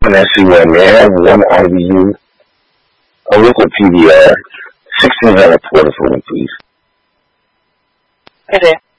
SUN, may I have one IBU, a liquid PBR, 1600 Porter for me, please. Okay.